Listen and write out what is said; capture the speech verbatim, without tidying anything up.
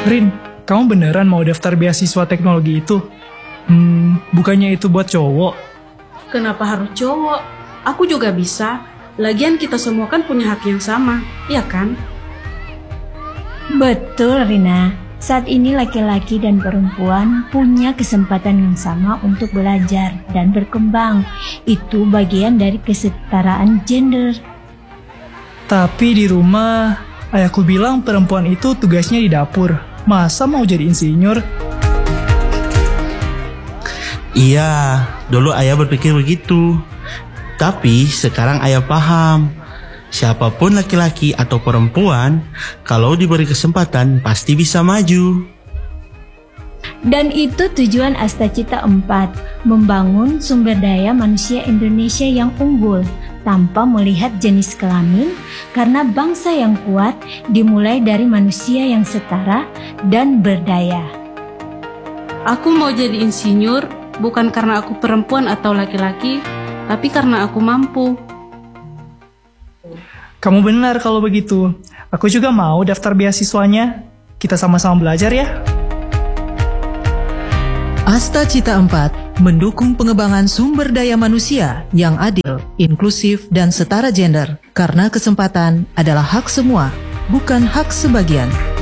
Rin, kamu beneran mau daftar beasiswa teknologi itu? Hmm, bukannya itu buat cowok? Kenapa harus cowok? Aku juga bisa. Lagian kita semua kan punya hak yang sama, iya kan? Betul, Rina. Saat ini laki-laki dan perempuan punya kesempatan yang sama untuk belajar dan berkembang. Itu bagian dari kesetaraan gender. Tapi di rumah, ayahku bilang perempuan itu tugasnya di dapur. Masa mau jadi insinyur? Iya, dulu ayah berpikir begitu. Tapi sekarang ayah paham. Siapapun laki-laki atau perempuan, kalau diberi kesempatan pasti bisa maju. Dan itu tujuan Astacita empat, membangun sumber daya manusia Indonesia yang unggul tanpa melihat jenis kelamin, karena bangsa yang kuat dimulai dari manusia yang setara dan berdaya. Aku mau jadi insinyur bukan karena aku perempuan atau laki-laki, tapi karena aku mampu. Kamu benar kalau begitu. Aku juga mau daftar beasiswanya. Kita sama-sama belajar ya. Astacita empat mendukung pengembangan sumber daya manusia yang adil, inklusif, dan setara gender. Karena kesempatan adalah hak semua, bukan hak sebagian.